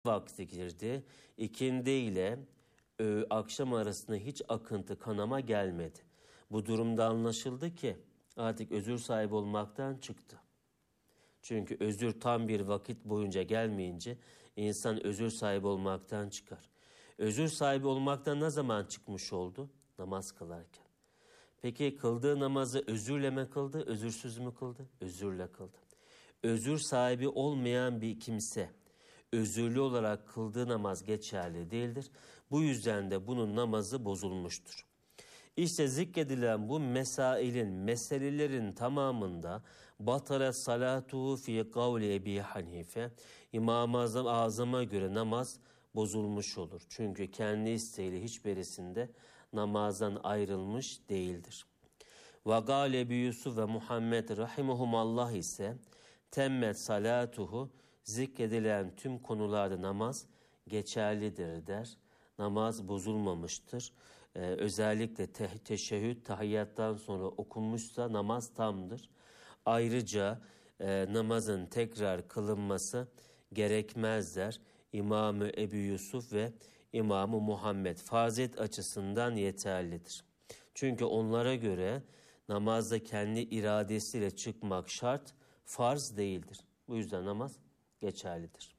vakti girdi. İkindi ile akşam arasında hiç akıntı, kanama gelmedi. Bu durumda anlaşıldı ki artık özür sahibi olmaktan çıktı. Çünkü özür tam bir vakit boyunca gelmeyince insan özür sahibi olmaktan çıkar. Özür sahibi olmaktan ne zaman çıkmış oldu? Namaz kılarken. Peki kıldığı namazı özürle mi kıldı, özürsüz mü kıldı? Özürle kıldı. Özür sahibi olmayan bir kimse özürlü olarak kıldığı namaz geçerli değildir. Bu yüzden de bunun namazı bozulmuştur. İşte zikredilen bu meselelerin tamamında batale salatuhu fi kavli Ebi Hanife, İmam-ı Azam'a göre namaz bozulmuş olur. Çünkü kendi isteğiyle hiçbirisinde namazdan ayrılmış değildir. Ve gâle Ebu Yusuf ve Muhammed rahimuhumallah ise temmet salatuhu, zikredilen tüm konularda namaz geçerlidir der. Namaz bozulmamıştır. Özellikle teşehhüd, tahiyyattan sonra okunmuşsa namaz tamdır. Ayrıca namazın tekrar kılınması gerekmez der. İmam-ı Ebu Yusuf ve İmam-ı Muhammed farziyet açısından yeterlidir. Çünkü onlara göre namazda kendi iradesiyle çıkmak şart, farz değildir. Bu yüzden namaz geçerlidir.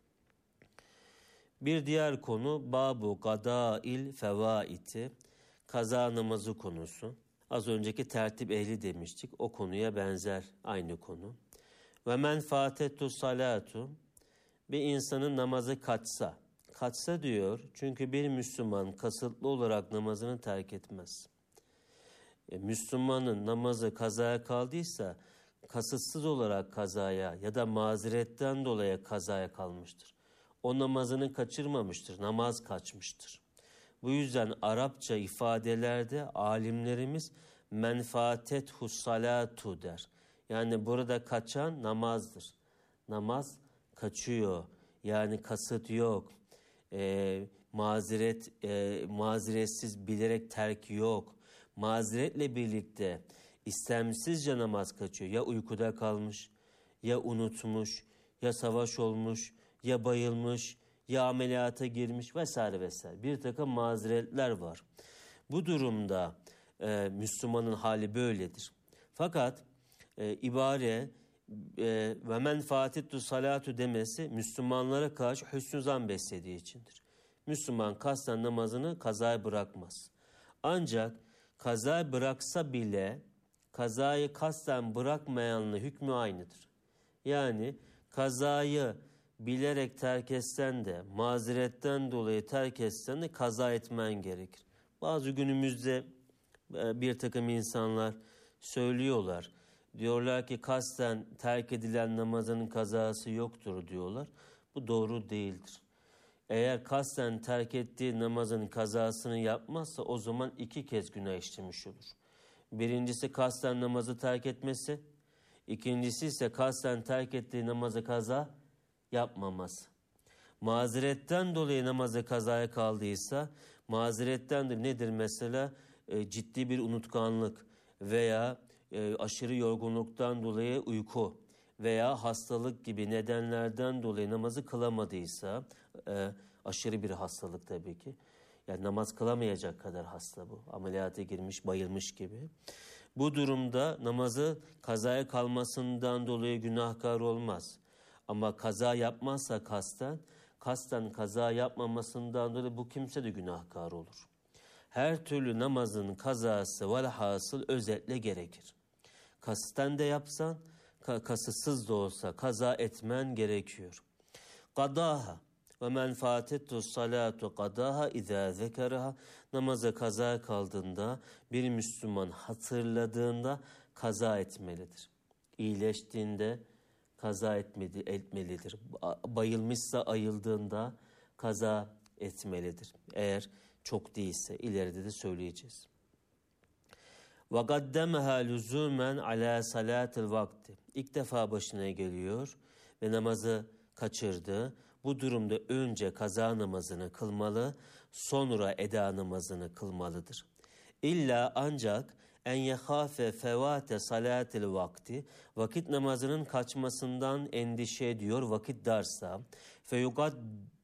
Bir diğer konu babu gadâil fevaiti, kaza namazı konusu. Az önceki tertip ehli demiştik. O konuya benzer aynı konu. Ve men fâtettu salatu, bir insanın namazı kaçsa diyor çünkü bir Müslüman kasıtlı olarak namazını terk etmez. Müslümanın namazı kazaya kaldıysa kasıtsız olarak kazaya ya da mazeretten dolayı kazaya kalmıştır. O namazını kaçırmamıştır, namaz kaçmıştır. Bu yüzden Arapça ifadelerde alimlerimiz menfaatethu salatu der. Yani burada kaçan namazdır. Namaz kaçıyor. Yani kasıt yok. Mazeretsiz bilerek terk yok. Mazeretle birlikte istemsizce namaz kaçıyor. Ya uykuda kalmış, ya unutmuş, ya savaş olmuş, ya bayılmış, ya ameliyata girmiş vesaire vesaire. Bir takım mazeretler var. Bu durumda Müslümanın hali böyledir. Fakat ibare ve men fatittu salatu demesi Müslümanlara karşı hüsnü zan beslediği içindir. Müslüman kasten namazını kazaya bırakmaz. Ancak kazaya bıraksa bile kazayı kasten bırakmayanla hükmü aynıdır. Yani kazayı bilerek terk etsen de mazeretten dolayı terk etsen de kaza etmen gerekir. Bazı günümüzde bir takım insanlar söylüyorlar. Diyorlar ki kasten terk edilen namazın kazası yoktur diyorlar. Bu doğru değildir. Eğer kasten terk ettiği namazın kazasını yapmazsa o zaman 2 kez günah işlemiş olur. Birincisi kasten namazı terk etmesi. İkincisi ise kasten terk ettiği namazı kaza yapmaması. Mazeretten dolayı namazı kazaya kaldıysa mazeretten de nedir mesela? Ciddi bir unutkanlık veya aşırı yorgunluktan dolayı uyku veya hastalık gibi nedenlerden dolayı namazı kılamadıysa, aşırı bir hastalık tabii ki. Yani namaz kılamayacak kadar hasta bu. Ameliyata girmiş, bayılmış gibi. Bu durumda namazı kazaya kalmasından dolayı günahkar olmaz. Ama kaza yapmazsa kasten kaza yapmamasından dolayı bu kimse de günahkar olur. Her türlü namazın kazası velhasıl özetle gerekir. Kasten de yapsan, kasıtsız da olsa kaza etmen gerekiyor. Kadaha ve men fatettu salatu kadaha izâ zekeraha, namazı kaza kaldığında bir Müslüman hatırladığında kaza etmelidir. İyileştiğinde kaza etmelidir. Bayılmışsa ayıldığında kaza etmelidir. Eğer çok değilse ileride de söyleyeceğiz. وَقَدَّمَهَا لُزُومًا عَلَى صَلَاةِ الْوَقْتِ, İlk defa başına geliyor ve namazı kaçırdı. Bu durumda önce kaza namazını kılmalı, sonra eda namazını kılmalıdır. İlla ancak en yehâfe fevâte salâtil vakti, vakit namazının kaçmasından endişe ediyor vakit darsa,